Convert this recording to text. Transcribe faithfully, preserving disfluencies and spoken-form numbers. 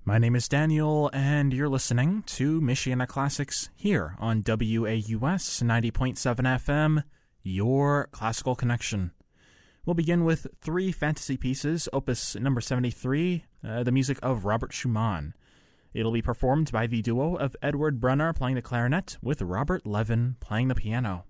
My name is Daniel, and you're listening to Michiana Classics here on W A U S ninety point seven F M, your classical connection. We'll begin with three fantasy pieces, opus number seventy-three, uh, the music of Robert Schumann. It'll be performed by the duo of Edward Brunner playing the clarinet with Robert Levin playing the piano.